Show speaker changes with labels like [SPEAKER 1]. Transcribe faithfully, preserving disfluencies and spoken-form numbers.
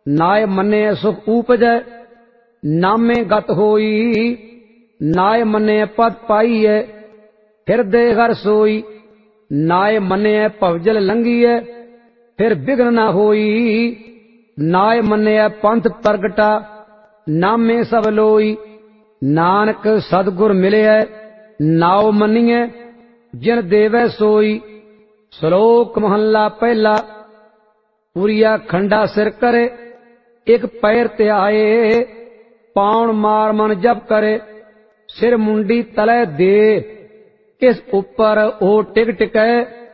[SPEAKER 1] नाय मने सुख उपजै नामे गत होई। नाय मने पद पाईऐ हृदय हर सोई। नाय मने भवजल लंघीऐ फिर बिघ्न न होई। नाय मने पंथ प्रगटा नामे सब लोई। नानक सदगुर मिले नाव मनिए जिन देवै सोई। श्लोक महला पहला। पुरिया खंडा सिर करे एक पैर ते आए। पाउन मार मन जप करे सिर मुंडी तले दे। किस ऊपर ओ टिक टिकै